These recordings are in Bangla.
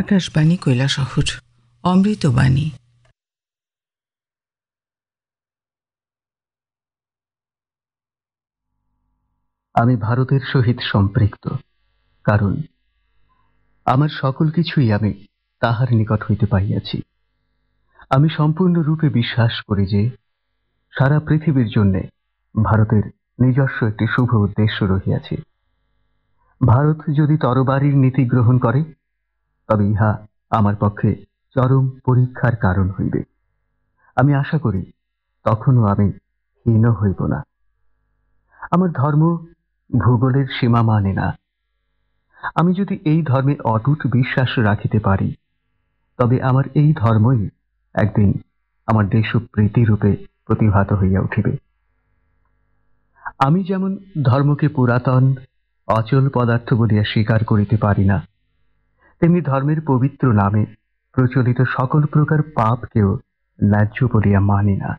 আকাশবাণী কৈলাসহর অমৃতবাণী। আমি ভারতের সহিত সম্পৃক্ত, কারণ আমার সকল কিছুই আমি তাহার নিকট হইতে পাইয়াছি। আমি সম্পূর্ণরূপে বিশ্বাস করি যে সারা পৃথিবীর জন্যে ভারতের নিজস্ব একটি শুভ উদ্দেশ্য রহিয়াছে। ভারত যদি তরবারির নীতি গ্রহণ করে, তবে ইহা আমার পক্ষে চরম পরীক্ষার কারণ হইবে। আমি আশা করি তখনও আমি হীন হইব না। আমার ধর্ম ভূগোলের সীমা মানে না। আমি যদি এই ধর্মে অটুট বিশ্বাস রাখিতে পারি, তবে আমার এই ধর্মই একদিন আমার দেশপ্রীতি রূপে প্রতিভাত হইয়া উঠিবে। আমি যেমন ধর্মকে পুরাতন অচল পদার্থ বলিয়া স্বীকার করিতে পারি না, তেমনি ধর্মের পবিত্র নামে প্রচলিত সকল প্রকার পাপকেও ন্যায্য বলিয়া মানি না।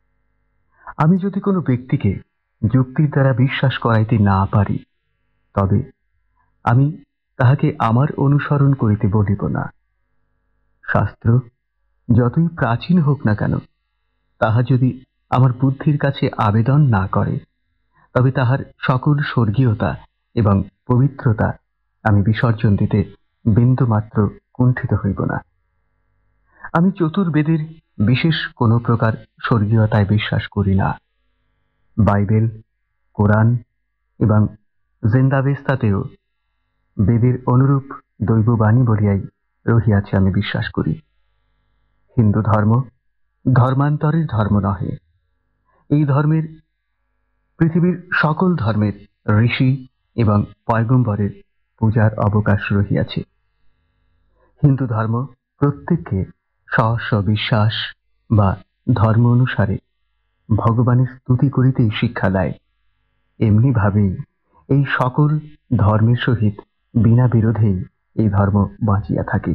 আমি যদি কোনো ব্যক্তিকে যুক্তির দ্বারা বিশ্বাস করাইতে না পারি, তবে আমি তাহাকে আমার অনুসরণ করিতে বলিব না। শাস্ত্র যতই প্রাচীন হোক না কেন, তাহা যদি আমার বুদ্ধির কাছে আবেদন না করে, তবে তাহার সকল স্বর্গীয়তা এবং পবিত্রতা আমি বিসর্জন দিতে বিন্দুমাত্র কুণ্ঠিত হইব না। আমি চতুর্বেদের বিশেষ কোনো প্রকার স্বর্গীয়তায় বিশ্বাস করি না। বাইবেল, কোরআন এবং জিন্দাবেস্তাতেও বেদের অনুরূপ দৈববাণী বলিয়াই রহিয়াছে আমি বিশ্বাস করি। হিন্দু ধর্ম ধর্মান্তরের ধর্ম নহে। এই ধর্মের পৃথিবীর সকল ধর্মের ঋষি এবং পয়গম্বরের পূজার অবকাশ রহিয়াছে। হিন্দু ধর্ম প্রত্যেককে স্ব বিশ্বাস বা ধর্ম অনুসারে ভগবানের স্তুতি করিতেই শিক্ষা দেয়। এমনি ভাবেই এই সকল ধর্মের সহিত বিনা বিরোধেই এই ধর্ম বাঁচিয়া থাকে।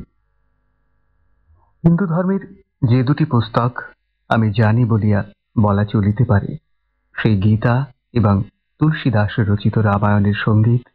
হিন্দু ধর্মের যে দুটি পুস্তক আমি জানি বলিয়া বলা চলিতে পারে, সেই গীতা এবং তুলসীদাস রচিত রামায়ণের সঙ্গীত